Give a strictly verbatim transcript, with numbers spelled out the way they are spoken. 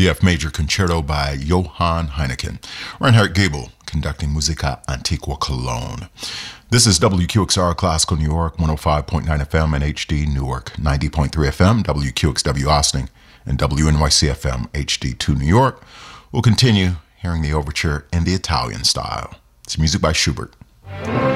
the F Major Concerto by Johann Heineken. Reinhard Gabel conducting Musica Antiqua Cologne. This is W Q X R Classical New York, one oh five point nine F M and H D Newark, ninety point three F M, W Q X W Austin, and W N Y C F M H D two New York. We'll continue hearing the overture in the Italian style. It's music by Schubert.